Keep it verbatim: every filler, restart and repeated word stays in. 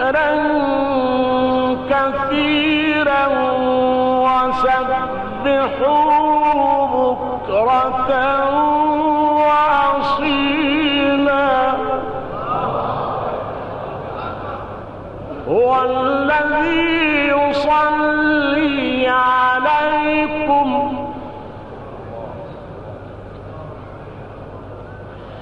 ذكرا كثيرا وسبحوه بكرة وأصيلا هو الذي يصلي